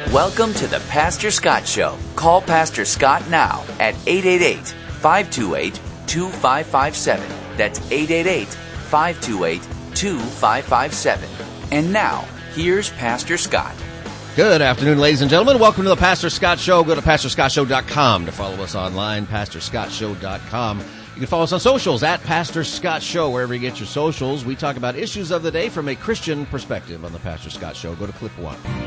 Welcome to the Pastor Scott Show. Call Pastor Scott now at 888-528-2557. That's 888-528-2557. And now, here's Pastor Scott. Good afternoon, ladies and gentlemen. Welcome to the Pastor Scott Show. Go to PastorScottShow.com to follow us online, PastorScottShow.com. You can follow us on socials at Pastor Scott Show, wherever you get your socials. We talk about issues of the day from a Christian perspective on the Pastor Scott Show. Go to clip 1.